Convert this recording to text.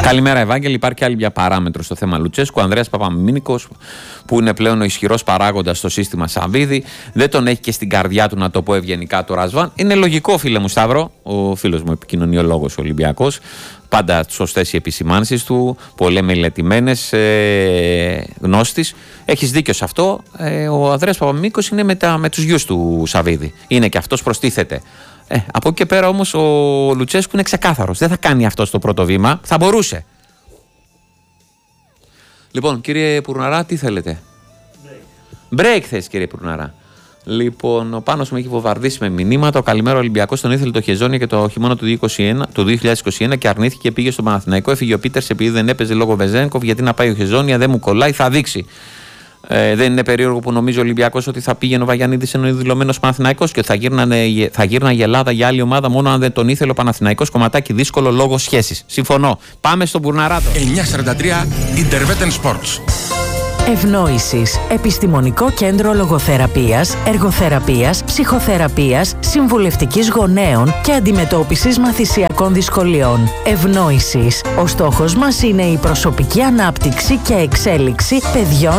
Καλημέρα, Ευάγγελη. Υπάρχει άλλη μια παράμετρο στο θέμα Λουτσέσκου. Ο Ανδρέας Παπαμίμικος, που είναι πλέον ο ισχυρός παράγοντας στο σύστημα Σαββίδη, δεν τον έχει και στην καρδιά του, να το πω ευγενικά, το Ρασβάν. Είναι λογικό, φίλε μου Σταύρο, ο φίλος μου επικοινωνιολόγος Ολυμπιακός. Πάντα σωστές οι επισημάνσεις του, πολύ μελετημένες, γνώστης. Έχεις δίκιο σε αυτό. Ο Ανδρέας Παπαμίμικος είναι με τους γιους του Σαββίδη. Είναι και αυτός, προστίθεται. Από εκεί και πέρα όμως ο Λουτσέσκου είναι ξεκάθαρος. Δεν θα κάνει αυτό στο πρώτο βήμα. Θα μπορούσε. Λοιπόν, κύριε Πουρναρά, τι θέλετε? Break θες, κύριε Πουρναρά. Λοιπόν, ο Πάνος μου έχει βομβαρδίσει με μηνύματα. Ο καλημέρα Ολυμπιακός τον ήθελε το Χεζόνια και το χειμώνα του 2021 και αρνήθηκε και πήγε στον Παναθηναϊκό. Έφυγε ο Πίτερς επειδή δεν έπαιζε λόγω Βεζένκοφ. Γιατί να πάει ο Χεζόνια, δεν μου κολλάει, θα δείξει. Δεν είναι περίεργο που νομίζει ο Ολυμπιακός ότι θα πήγαινε ο Βαγιαννίδης ενώ είναι δηλωμένος Παναθηναϊκός και ότι θα γύρναγε η Ελλάδα για άλλη ομάδα μόνο αν δεν τον ήθελε ο Παναθηναϊκός. Κομματάκι δύσκολο λόγω σχέσης. Συμφωνώ. Πάμε στον Πουρναράτο. 943 Interveten Sports. Ευνόησης. Επιστημονικό κέντρο λογοθεραπείας, εργοθεραπείας, ψυχοθεραπείας, συμβουλευτικής γονέων και αντιμετώπισης μαθησιακών δυσκολιών. Ευνόησης. Ο στόχος μας είναι η προσωπική ανάπτυξη και εξέλιξη παιδιών